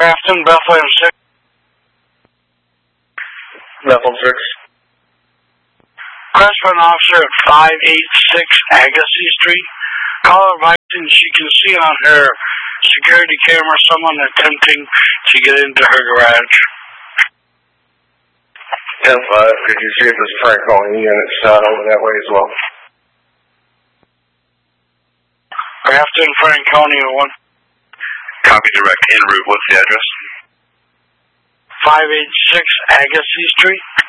Grafton, Bethlehem 6. Bethlehem 6. Request for an officer at 586 Agassiz Street. Caller advising she can see on her security camera someone attempting to get into her garage. 10-5, could you see if there's Franconia units over that way as well? Grafton, Franconia 1. Copy direct en route. What's the address? 586 Agassiz Street.